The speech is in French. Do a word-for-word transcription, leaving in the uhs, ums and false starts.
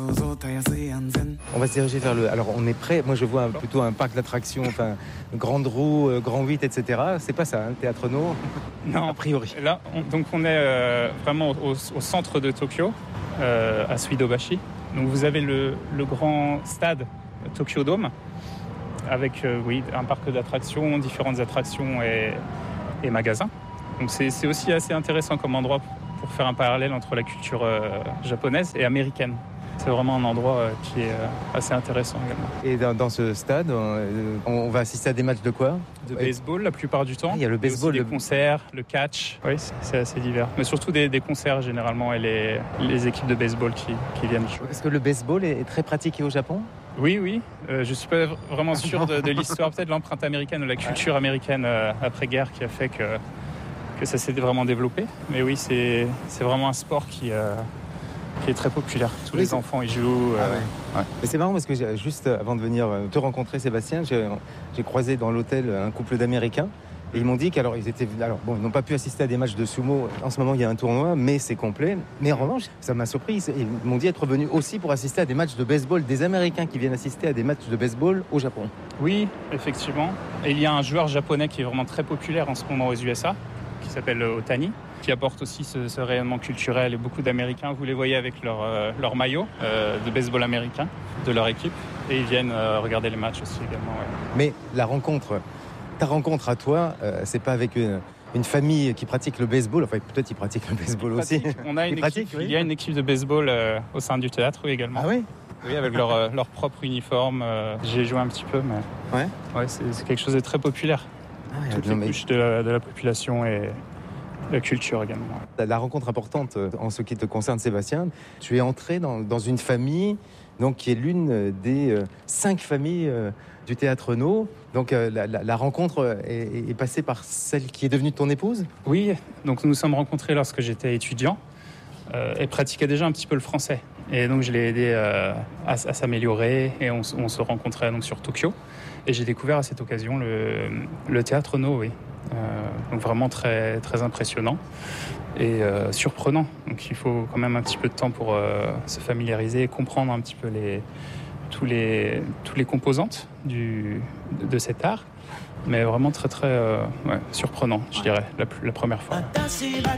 On va se diriger vers le... Alors on est prêt, moi je vois un- plutôt un parc d'attractions, enfin grande roue, euh, grand huit, et cetera. C'est pas ça, hein, Théâtre No, Non, a priori. là, on, donc on est euh, vraiment au, au centre de Tokyo, euh, à Suidobashi. Donc vous avez le, le grand stade Tokyo Dome, avec euh, oui, un parc d'attractions, différentes attractions et, et magasins. Donc c'est, c'est aussi assez intéressant comme endroit pour, pour faire un parallèle entre la culture euh, japonaise et américaine. C'est vraiment un endroit euh, qui est euh, assez intéressant également. Et dans, dans ce stade, euh, on, on va assister à des matchs de quoi? De baseball la plupart du temps. Ah, il y a le baseball, Des le- concerts, le catch. Oui, c'est, c'est assez divers. Mais surtout des, des concerts généralement et les, les équipes de baseball qui, qui viennent jouer. Est-ce que le baseball est, est très pratiqué au Japon? Oui, oui. Euh, je suis pas vraiment sûr de, de l'histoire, peut-être l'empreinte américaine ou la culture américaine euh, après-guerre qui a fait que, que ça s'est vraiment développé. Mais oui, c'est, c'est vraiment un sport qui, euh, qui est très populaire. Tous Oui, les c'est- enfants y jouent. Ah euh, ouais. Mais c'est marrant parce que j'ai- juste avant de venir euh, te rencontrer, Sébastien, j'ai, j'ai croisé dans l'hôtel un couple d'Américains. Et ils m'ont dit qu'alors ils étaient, alors bon, ils n'ont pas pu assister à des matchs de sumo. En ce moment, il y a un tournoi, mais c'est complet. Mais en revanche, ça m'a surpris. Ils m'ont dit être venus aussi pour assister à des matchs de baseball, des Américains qui viennent assister à des matchs de baseball au Japon. Oui, effectivement. Et il y a un joueur japonais qui est vraiment très populaire en ce moment aux U S A, qui s'appelle Otani, qui apporte aussi ce, ce rayonnement culturel. Et beaucoup d'Américains, vous les voyez avec leur, euh, leur maillot euh, de baseball américain de leur équipe. Et ils viennent euh, regarder les matchs aussi également. Ouais. Mais la rencontre, ta rencontre à toi, euh, c'est pas avec une, une famille qui pratique le baseball. Enfin, peut-être ils pratiquent le baseball aussi. Pratique. On a une Ils pratiquent, équipe, oui. Il y a une équipe de baseball euh, au sein du théâtre, oui, également. Ah oui. Oui, avec leur, euh, leur propre uniforme. euh, j'ai joué un petit peu, mais Ouais. ouais, c'est, c'est quelque chose de très populaire. Ah ouais, Toutes non, les mais couches de la, de la population et la culture également. la rencontre importante euh, en ce qui te concerne, Sébastien, tu es entré dans, dans une famille donc, qui est l'une des euh, cinq familles euh, du Théâtre No. Donc euh, la, la- la rencontre est, est passée par celle qui est devenue ton épouse? Oui, donc nous nous sommes rencontrés lorsque j'étais étudiant euh, et pratiquait déjà un petit peu le français. Et donc je l'ai aidé euh, à, à s'améliorer et on, s- on se rencontrait donc sur Tokyo. Et j'ai découvert à cette occasion le, le Théâtre No, oui. Euh, donc vraiment très, très impressionnant et euh, surprenant. Donc il faut quand même un petit peu de temps pour euh, se familiariser et comprendre un petit peu les, tous les, tous les composantes du, de, de cet art. Mais vraiment très très euh, ouais, surprenant, je dirais, la, la première fois. 私は